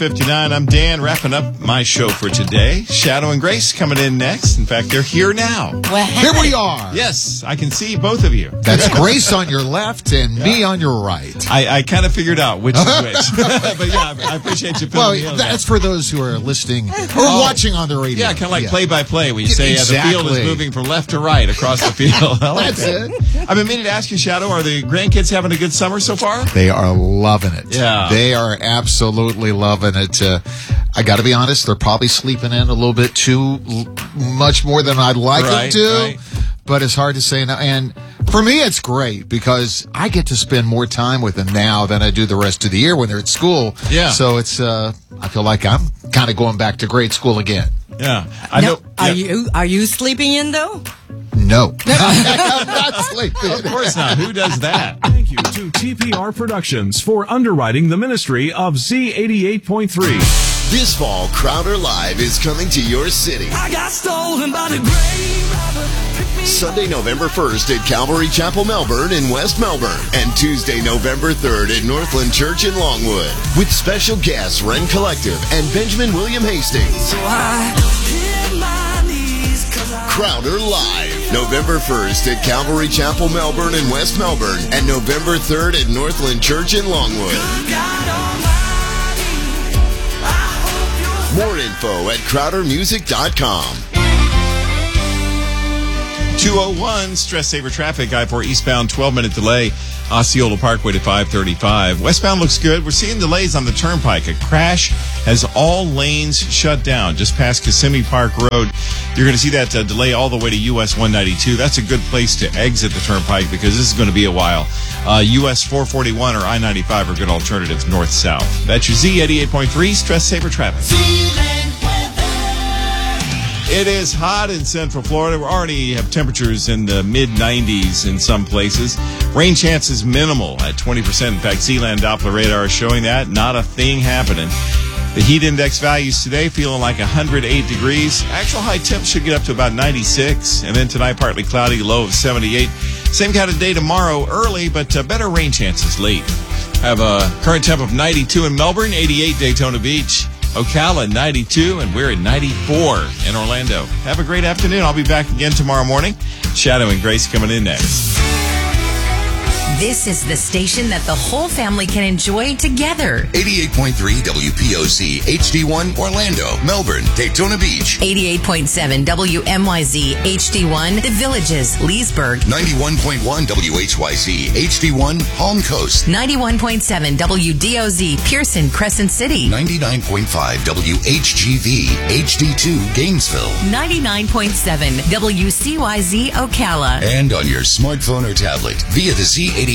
6:59. I'm Dan, wrapping up my show for today. Shadow and Grace coming in next. In fact, they're here now. Here we are. Yes, I can see both of you. That's Grace on your left and me on your right. I kind of figured out which is which. But yeah, I appreciate you filling me in. That's for those who are listening or watching on the radio. Yeah, kind of like play-by-play when you say the field is moving from left to right across the field. That's it. I've been meaning to ask you, Shadow, are the grandkids having a good summer so far? They are loving it. Yeah. They are absolutely loving it. I got to be honest, they're probably sleeping in a little bit too much more than I'd like them to. Right. But it's hard to say now. And for me, it's great because I get to spend more time with them now than I do the rest of the year when they're at school. Yeah. So it's, I feel like I'm kind of going back to grade school again. Yeah. I know. Are you sleeping in, though? No. I'm not sleeping. Of course not. Who does that? Thank you to TPR Productions for underwriting the ministry of Z88.3. This fall, Crowder Live is coming to your city. I got stolen by the grave robber. Sunday, November 1st at Calvary Chapel, Melbourne in West Melbourne. And Tuesday, November 3rd at Northland Church in Longwood. With special guests Ren Collective and Benjamin William Hastings. So I hit my knees 'cause Crowder Live. November 1st at Calvary Chapel, Melbourne in West Melbourne. And November 3rd at Northland Church in Longwood. More info at CrowderMusic.com. 201, stress saver traffic, I-4 eastbound, 12-minute delay, Osceola Parkway to 535. Westbound looks good. We're seeing delays on the turnpike. A crash has all lanes shut down just past Kissimmee Park Road. You're going to see that delay all the way to US 192. That's a good place to exit the turnpike because this is going to be a while. US 441 or I-95 are good alternatives north-south. That's your Z88.3 stress saver traffic. It is hot in Central Florida. We already have temperatures in the mid-90s in some places. Rain chances minimal at 20%. In fact, Sealand Doppler radar is showing that. Not a thing happening. The heat index values today feeling like 108 degrees. Actual high temp should get up to about 96. And then tonight, partly cloudy, low of 78. Same kind of day tomorrow, early, but better rain chances late. Have a current temp of 92 in Melbourne, 88 Daytona Beach. Ocala, 92, and we're at 94 in Orlando. Have a great afternoon. I'll be back again tomorrow morning. Shadow and Grace coming in next. This is the station that the whole family can enjoy together. 88.3 WPOC HD1 Orlando, Melbourne, Daytona Beach. 88.7 WMYZ HD1 The Villages, Leesburg. 91.1 WHYZ HD1 Palm Coast. 91.7 WDOZ Pearson, Crescent City. 99.5 WHGV HD2 Gainesville. 99.7 WCYZ Ocala. And on your smartphone or tablet via the Z